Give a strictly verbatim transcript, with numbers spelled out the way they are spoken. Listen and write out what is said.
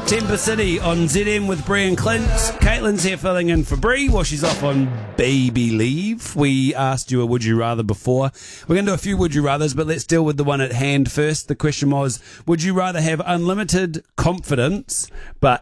Temper City on Z M with Bree and Clint. Caitlin's here filling in for Bree while she's off on baby leave. We asked you a would you rather before. We're going to do a few would you rathers, but let's deal with the one at hand first. The question was, would you rather have unlimited confidence but